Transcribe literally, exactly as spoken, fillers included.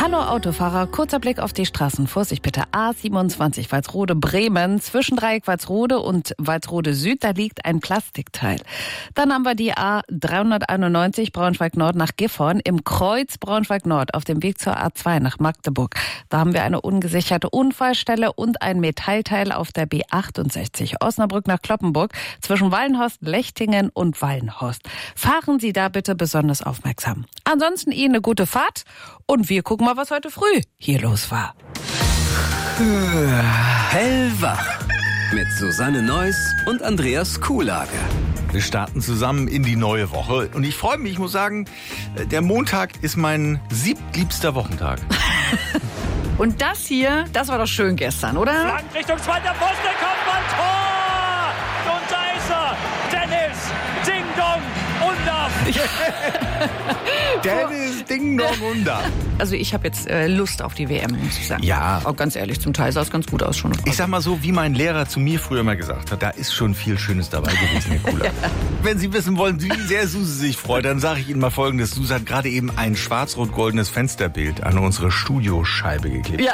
Hallo Autofahrer, kurzer Blick auf die Straßen. Vorsicht bitte, A siebenundzwanzig, Walsrode-Bremen. Zwischen Dreieck Walsrode und Walsrode Süd, da liegt ein Plastikteil. Dann haben wir die A dreihunderteinundneunzig, Braunschweig-Nord nach Gifhorn. Im Kreuz Braunschweig-Nord auf dem Weg zur A zwei nach Magdeburg. Da haben wir eine ungesicherte Unfallstelle und ein Metallteil auf der B achtundsechzig. Osnabrück nach Cloppenburg zwischen Wallenhorst, Lechtingen und Wallenhorst. Fahren Sie da bitte besonders aufmerksam. Ansonsten Ihnen eine gute Fahrt und wir gucken mal, was heute früh hier los war. Hellwach mit Susanne Neuss und Andreas Kuhlage. Wir starten zusammen in die neue Woche und ich freue mich, ich muss sagen, der Montag ist mein siebtliebster Wochentag. Und das hier, das war doch schön gestern, oder? Flank Richtung zweiter Pfosten, Kopfball, Tor! Und da ist er, Dennis, Ding Dong, Undaff. Dennis, Ding Dong, Undaff. Also ich habe jetzt äh, Lust auf die W M, muss ich sagen. Ja. Auch ganz ehrlich, zum Teil sah es ganz gut aus schon. Ich sag mal so, wie mein Lehrer zu mir früher mal gesagt hat, da ist schon viel Schönes dabei gewesen, Herr Kuhlage. Ja. Wenn Sie wissen wollen, wie sehr Susi sich freut, dann sage ich Ihnen mal Folgendes. Susi hat gerade eben ein schwarz-rot-goldenes Fensterbild an unsere Studioscheibe geklebt. Ja.